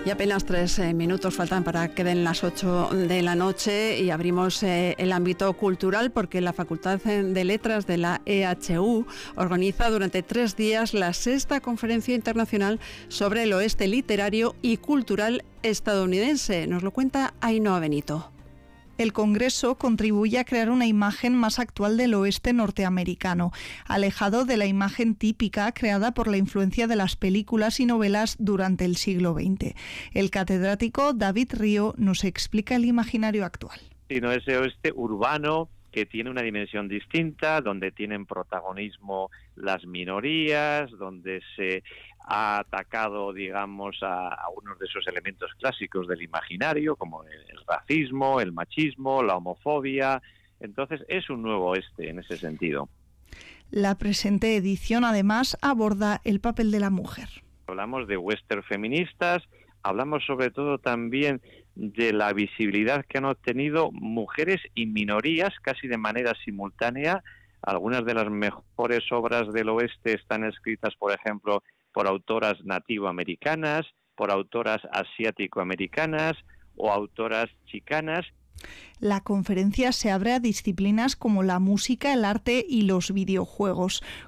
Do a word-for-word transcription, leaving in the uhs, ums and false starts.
Y apenas tres eh, minutos faltan para que den las ocho de la noche y abrimos eh, el ámbito cultural porque la Facultad de Letras de la E H U organiza durante tres días la sexta conferencia internacional sobre el oeste literario y cultural estadounidense. Nos lo cuenta Ainhoa Benito. El Congreso contribuye a crear una imagen más actual del oeste norteamericano, alejado de la imagen típica creada por la influencia de las películas y novelas durante el siglo veinte. El catedrático David Río nos explica el imaginario actual. Sino ese oeste urbano que tiene una dimensión distinta, donde tienen protagonismo las minorías, donde se ha atacado, digamos, a, a unos de esos elementos clásicos del imaginario, como el, el racismo, el machismo, la homofobia. Entonces, es un nuevo oeste en ese sentido. La presente edición, además, aborda el papel de la mujer. Hablamos de western feministas, hablamos sobre todo también de la visibilidad que han obtenido mujeres y minorías casi de manera simultánea. Algunas de las mejores obras del oeste están escritas, por ejemplo, por autoras nativoamericanas, por autoras asiático-americanas o autoras chicanas. La conferencia se abre a disciplinas como la música, el arte y los videojuegos.